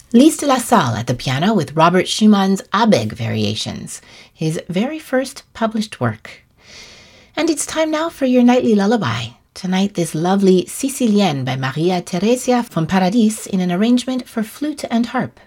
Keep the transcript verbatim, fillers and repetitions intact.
Lise de la Salle at the piano with Robert Schumann's Abegg Variations, his very first published work. And it's time now for your nightly lullaby. Tonight, this lovely Sicilienne by Maria Theresia von Paradis in an arrangement for flute and harp.